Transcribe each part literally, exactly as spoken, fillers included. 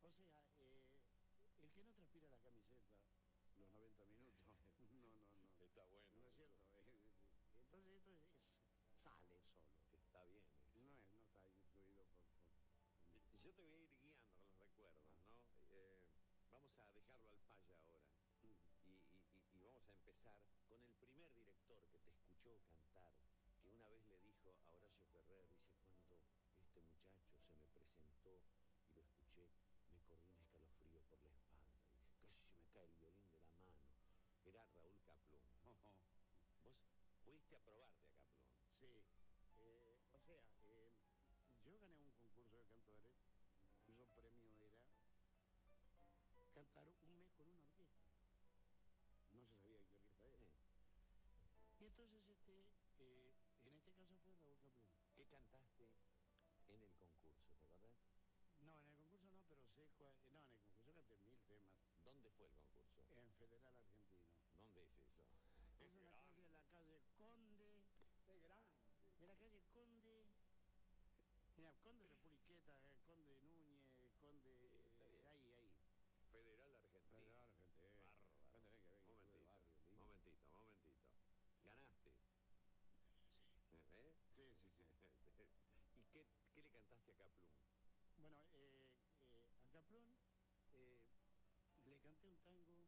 O sea, eh, el que no transpira la camiseta los noventa minutos, no, no, no. Está bueno. No es eso. cierto. Entonces esto es, es- sale solo. Está bien eso. No, es, no está influido por... por- por- Yo te voy a ir guiando con los recuerdos, ¿no? Eh, vamos a dejarlo al Paya ahora. Mm. Y, y- y- y vamos a empezar con el primer director que te escuchó cantar, que una vez le dijo a Horacio Ferrer, dice, cuando este muchacho se me presentó y lo escuché, me corrió un escalofrío por la espalda. Dije, casi se me cae el violín de la mano. Era Raúl Kaplún. Oh, oh. Vos fuiste a probarte a Kaplún. Sí. Eh, o sea, eh, yo gané un concurso de cantores cuyo premio era cantar un mes con una orquesta. No se sabía qué orquesta era. Eh, Y entonces, este, eh, en este caso fue Raúl Caplún. ¿Qué cantaste en el concurso, te acordás? No, en el concurso no, pero sé cuál... No, en el concurso canté mil temas. ¿Dónde fue el concurso? En Federal Argentino. ¿Dónde es eso? Es una calle, en la calle Conde... ¡Qué grande! En la calle Conde... Mira, Conde Republiqueta, eh, Conde Núñez, Conde... Sí, está bien. ahí, ahí. Federal Argentino. Federal Argentino. Bárbaro. Va a tener que ver que estuve de Momentito, barrio, lindo. momentito, momentito. ¿Ganaste? Sí. ¿Eh? Sí, sí, sí. ¿Y qué, qué le cantaste a Kaplún? Bueno, eh, eh, a Caplón eh, le canté un tango.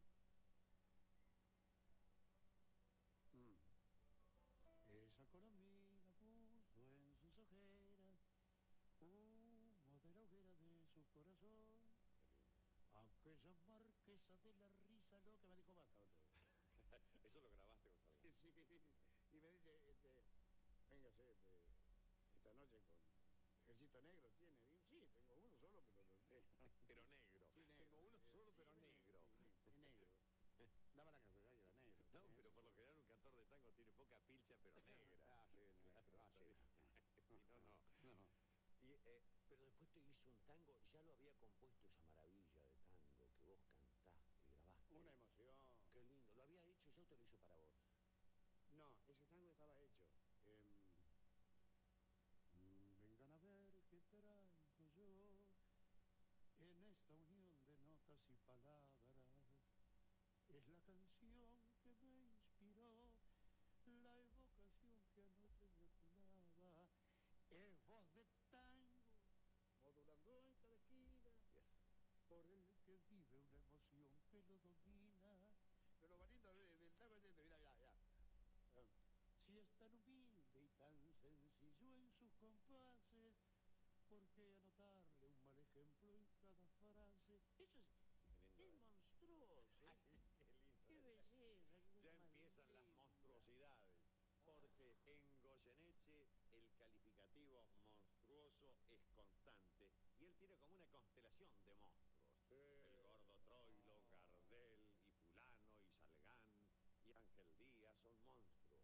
Mm. Esa colombina puso en sus ojeras humo de la hoguera de su corazón. Aquella marquesa de la risa loca me dijo basta. Eso lo grabaste, Gonzalo. Sí, y me dice, este, véngase este, esta noche con ejército negro, ¿tiene? Digo, sí, tengo uno solo, pero lo tengo. Pero negro. Sí, negro. Tengo uno Eh, solo, sí, pero sí, negro. sí, sí, negro. Daba la casualidad que era negro. No, ¿eh? pero por lo general un cantor de tango tiene poca pilcha, pero negra. Ah, sí, negro. Ah, sí. Si no, no. No. Y, eh, pero después te hizo un tango, ya lo había compuesto esa maravilla de tango que vos cantaste, grabaste. Una emoción. Qué lindo. ¿Lo había hecho ya o te lo hizo para vos? No, ese tango estaba hecho. Em, mm, vengan a ver qué traigo yo en esta unión de notas y palabras. Es la canción que me inspiró, la evocación que anoche me acunaba. Es voz de tango, modulando en cada esquina, Yes. por el que vive una emoción que lo domina. Pero lo más lindo de- del tango es este, mira, mira, mira. Ah, si es tan humilde y tan sencillo en sus compases, ¿por qué anotarle un mal ejemplo en cada frase? Eso es, Qué lindo, es ¿eh? monstruoso. Ay, qué lindo. Qué belleza. qué cosa Ya más empiezan las linda. monstruosidades, porque en Goyeneche el calificativo monstruoso es constante y él tiene como una constelación de monstruos. Sí. El gordo Troilo, Gardel y Fulano y Salgán y Ángel Díaz son monstruos.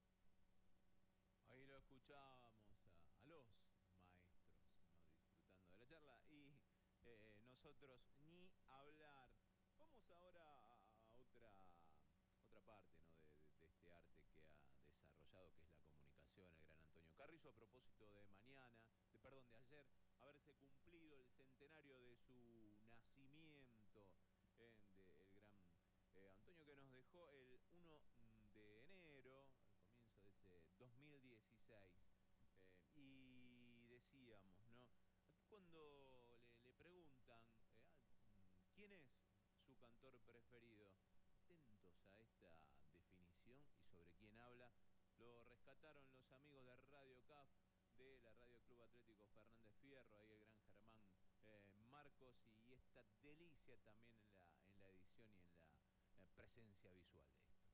Ahí lo escuchábamos a, a los maestros, ¿no? Disfrutando de la charla y eh, nosotros ni hablar. Vamos ahora a, a otra otra parte, ¿no? de, de, de este arte que ha desarrollado, que es la comunicación, el gran Antonio Carrizo, a propósito de mañana, de perdón, de ayer, haberse cumplido el centenario de su nacimiento, eh, del gran eh, Antonio, que nos dejó el uno de enero, comienzo de ese dos mil dieciséis. Eh, y decíamos, ¿no? Aquí cuando le, le preguntan eh, quién es su cantor preferido, atentos a esta definición y sobre quién habla, lo rescataron los amigos de Radio C A F, de la Radio Club Atlético Fernández Fierro, ahí el gran Germán eh, Marcos, y esta delicia también en la, en la edición y en la eh, presencia visual de esto.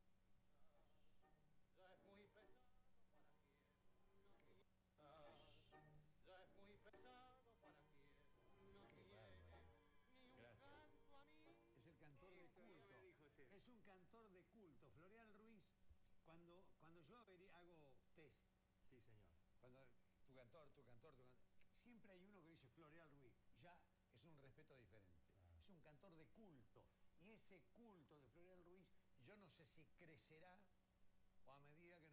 Ya es muy pesado para quien no quiere. Ya es muy pesado para quien no quiere. Ni un canto a mí. Es el cantor de culto. Es un cantor de culto. Floreal Ruiz, cuando, cuando yo hago test, Sí, señor. cuando tu cantor, tu cantor, tu cantor, siempre hay uno que dice Floreal Ruiz. Ya es un respeto diferente. Claro. Es un cantor de culto. Y ese culto de Floreal Ruiz, yo no sé si crecerá o a medida que